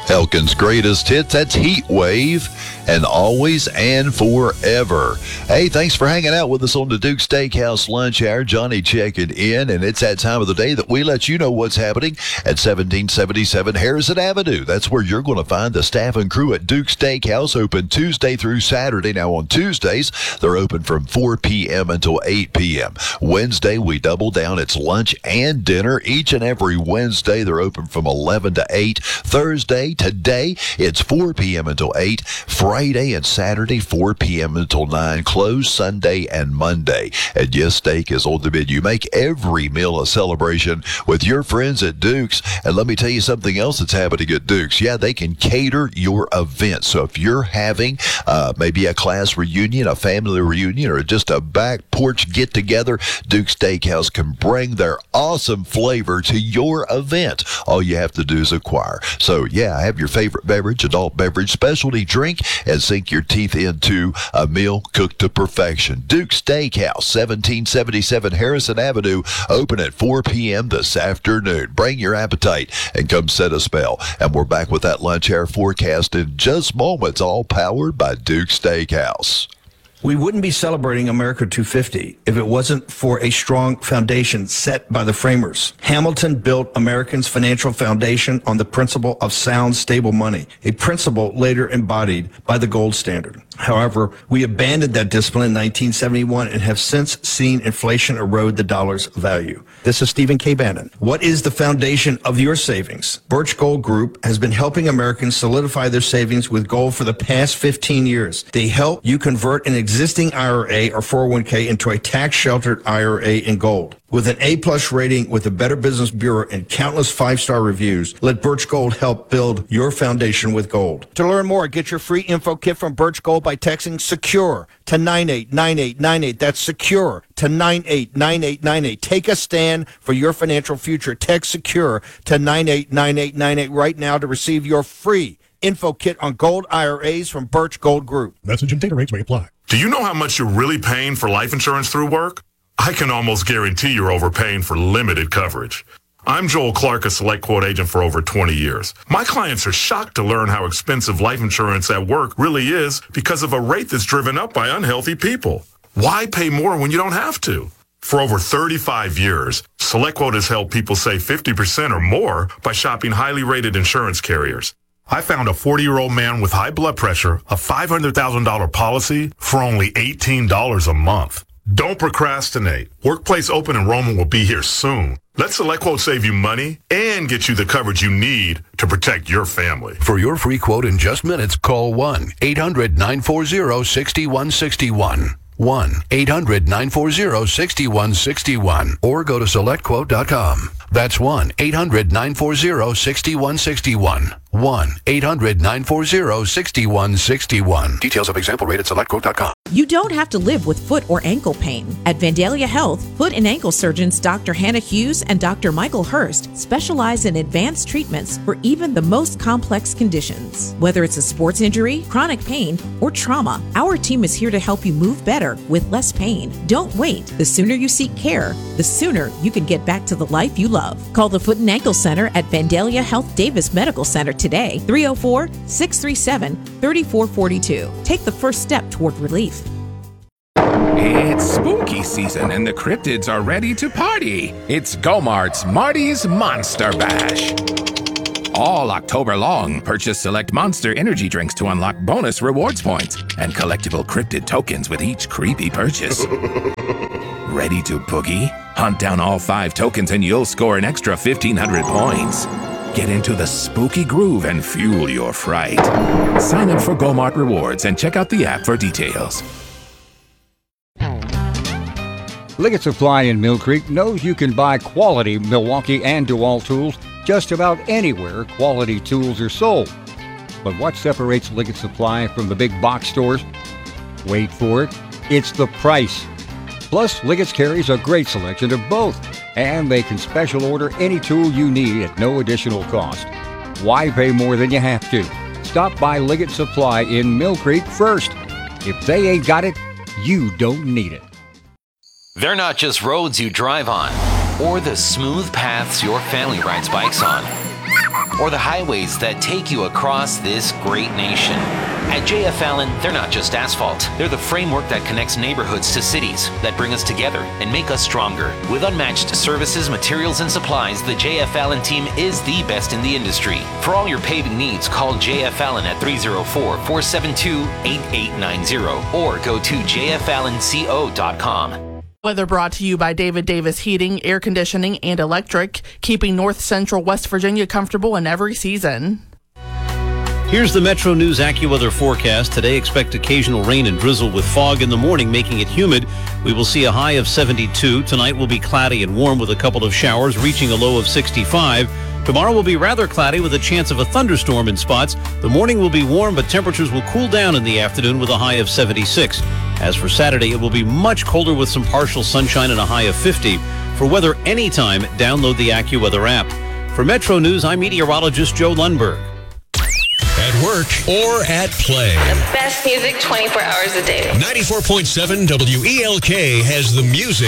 Elkin's greatest hits, that's Heat Wave, and Always and Forever. Hey, thanks for hanging out with us on the Duke Steakhouse Lunch Hour. Johnny checking in, and it's that time of the day that we let you know what's happening at 1777 Harrison Avenue. That's where you're going to find the staff and crew at Duke Steakhouse, open Tuesday through Saturday. Now, on Tuesdays, they're open from 4 p.m. until 8 p.m. Wednesday, we double down. It's lunch and dinner. Each and every Wednesday, they're open from 11 to 8. Thursday, today, it's 4 p.m. until 8. Friday and Saturday, 4 p.m. until 9. Closed Sunday and Monday. And yes, steak is on the menu. Make every meal a celebration with your friends at Duke's. And let me tell you something else that's happening at Duke's. Yeah, they can cater your event. So if you're having maybe a class reunion, a family reunion, or just a back porch get-together, Duke's Steakhouse can bring their awesome flavor to your event. All you have to do is inquire. So, yeah, have your favorite beverage, adult beverage, specialty drink, and sink your teeth into a meal cooked to perfection. Duke's Steakhouse, 1777 Harrison Avenue, open at 4 p.m. this afternoon. Bring your appetite and come set a spell. And we're back with that lunch hour forecast in just moments, all powered by Duke's Steakhouse. We wouldn't be celebrating America 250 if it wasn't for a strong foundation set by the framers. Hamilton built Americans' financial foundation on the principle of sound, stable money, a principle later embodied by the gold standard. However, we abandoned that discipline in 1971 and have since seen inflation erode the dollar's value. This is Stephen K. Bannon. What is the foundation of your savings? Birch Gold Group has been helping Americans solidify their savings with gold for the past 15 years. They help you convert an existing IRA or 401k into a tax-sheltered IRA in gold. With an A-plus rating with the Better Business Bureau and countless 5-star reviews, let Birch Gold help build your foundation with gold. To learn more, get your free info kit from Birch Gold by texting SECURE to 989898. That's SECURE to 989898. Take a stand for your financial future. Text SECURE to 989898 right now to receive your free info kit on gold IRAs from Birch Gold Group. Message and data rates may apply. Do you know how much you're really paying for life insurance through work? I can almost guarantee you're overpaying for limited coverage. I'm Joel Clark, a Select Quote agent for over 20 years. My clients are shocked to learn how expensive life insurance at work really is because of a rate that's driven up by unhealthy people. Why pay more when you don't have to? For over 35 years, Select Quote has helped people save 50% or more by shopping highly rated insurance carriers. I found a 40-year-old man with high blood pressure, a $500,000 policy for only $18 a month. Don't procrastinate. Workplace open enrollment will be here soon. Let Select Quote save you money and get you the coverage you need to protect your family. For your free quote in just minutes, call 1-800-940-6161. 1-800-940-6161. Or go to SelectQuote.com. That's 1-800-940-6161. 1-800-940-6161. Details of example rate at SelectQuote.com. You don't have to live with foot or ankle pain. At Vandalia Health, foot and ankle surgeons Dr. Hannah Hughes and Dr. Michael Hurst specialize in advanced treatments for even the most complex conditions. Whether it's a sports injury, chronic pain, or trauma, our team is here to help you move better with less pain. Don't wait. The sooner you seek care, the sooner you can get back to the life you love. Call the Foot and Ankle Center at Vandalia Health Davis Medical Center today, 304-637-3442. Take the first step toward relief. It's spooky season and the cryptids are ready to party. It's Go-Mart's Marty's Monster Bash. All October long, purchase select Monster energy drinks to unlock bonus rewards points and collectible cryptid tokens with each creepy purchase. Ready to boogie? Hunt down all 5 tokens and you'll score an extra 1,500 points. Get into the spooky groove and fuel your fright. Sign up for Go-Mart Rewards and check out the app for details. Liggett Supply in Mill Creek knows you can buy quality Milwaukee and DeWalt tools just about anywhere quality tools are sold. But what separates Liggett Supply from the big box stores? Wait for it. It's the price. Plus, Liggett's carries a great selection of both, and they can special order any tool you need at no additional cost. Why pay more than you have to? Stop by Liggett Supply in Mill Creek first. If they ain't got it, you don't need it. They're not just roads you drive on or the smooth paths your family rides bikes on. or the highways that take you across this great nation. At J.F. Allen, they're not just asphalt. They're the framework that connects neighborhoods to cities, that bring us together and make us stronger. With unmatched services, materials, and supplies, the J.F. Allen team is the best in the industry. For all your paving needs, call J.F. Allen at 304-472-8890 or go to jfallenco.com. Weather brought to you by David Davis Heating, Air Conditioning, and Electric, keeping North Central West Virginia comfortable in every season. Here's the Metro News AccuWeather forecast. Today, expect occasional rain and drizzle with fog in the morning, making it humid. We will see a high of 72. Tonight will be cloudy and warm with a couple of showers, reaching a low of 65. Tomorrow will be rather cloudy with a chance of a thunderstorm in spots. The morning will be warm, but temperatures will cool down in the afternoon with a high of 76. As for Saturday, it will be much colder with some partial sunshine and a high of 50. For weather anytime, download the AccuWeather app. For Metro News, I'm meteorologist Joe Lundberg. At work or at play. The best music 24 hours a day. 94.7 WELK has the music